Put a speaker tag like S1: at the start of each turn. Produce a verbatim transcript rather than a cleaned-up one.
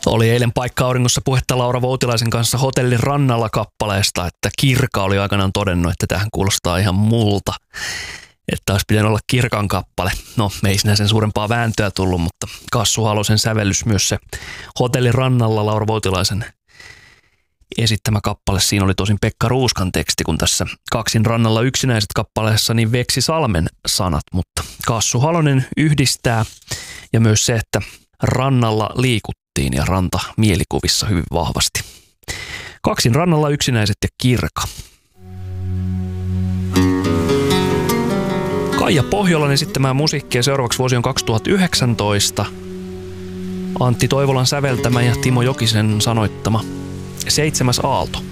S1: Oli eilen Paikka-auringossa puhetta Laura Voutilaisen kanssa Hotellin rannalla -kappaleesta, että Kirka oli aikanaan todennut, että tähän kuulostaa ihan multa. Että olisi pitänyt olla Kirkan kappale. No, me ei sinä sen suurempaa vääntöä tullut, mutta Kassu Halosen sävellys myös se Hotellin rannalla Laura Voutilaisen esittämä kappale. Siinä oli tosin Pekka Ruuskan teksti, kun tässä Kaksin rannalla yksinäiset -kappaleessa niin Veksi Salmen sanat, mutta Kassu Halonen yhdistää ja myös se, että rannalla liikuttiin ja ranta mielikuvissa hyvin vahvasti. Kaksin rannalla yksinäiset ja Kirka. Kaija Pohjolan esittämää musiikkia seuraavaksi vuosi on kaksituhattayhdeksäntoista. Antti Toivolan säveltämä ja Timo Jokisen sanoittama Seitsemäs aalto.